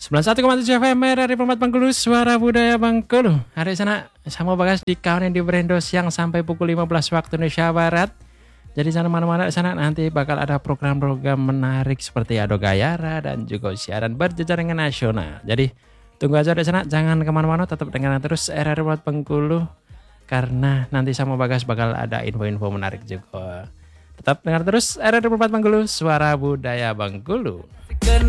91,7 FM dari Pemat Bengkulu, Suara Budaya Bengkulu. Hari sana sama bagas di kawan yang di Brendo siang sampai pukul 15 waktu Indonesia Barat. Jadi sana mana-mana sana nanti bakal ada program-program menarik seperti Ado Gayara dan juga siaran berjejaring nasional. Jadi tunggu aja di sana, jangan kemana-mana, tetap dengarkan terus RRI Pemat Bengkulu karena nanti sama bagas bakal ada info-info menarik juga. Tetap dengar terus RRI Pemat Bengkulu, Suara Budaya Bengkulu.